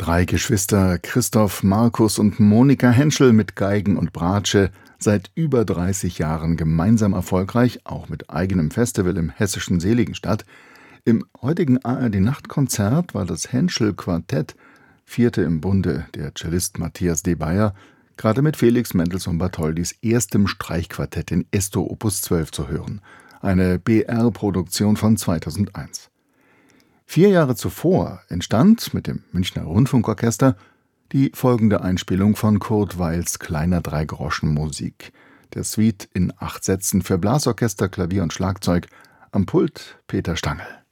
3 Geschwister Christoph, Markus und Monika Henschel mit Geigen und Bratsche, seit über 30 Jahren gemeinsam erfolgreich, auch mit eigenem Festival im hessischen Seligenstadt. Im heutigen ARD-Nachtkonzert war das Henschel-Quartett, vierte im Bunde, der Cellist Matthias D. Bayer, gerade mit Felix Mendelssohn-Bartholdys erstem Streichquartett in Esto Opus 12 zu hören, eine BR-Produktion von 2001. 4 Jahre zuvor entstand mit dem Münchner Rundfunkorchester die folgende Einspielung von Kurt Weils kleiner Dreigroschenmusik, der Suite in 8 Sätzen für Blasorchester, Klavier und Schlagzeug, am Pult Peter Stangl.